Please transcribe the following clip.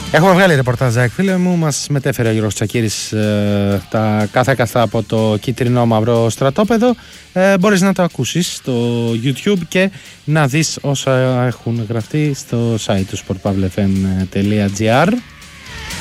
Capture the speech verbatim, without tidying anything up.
Έχουμε βγάλει ρεπορτάζ, φίλε μου. Μας μετέφερε ο Γιώργος Τσακίρης ε, τα κάθε καστά από το κίτρινο μαύρο στρατόπεδο. Ε, μπορείς να το ακούσεις στο YouTube και να δεις όσα έχουν γραφτεί στο site του sport pavlefm τελεία gr.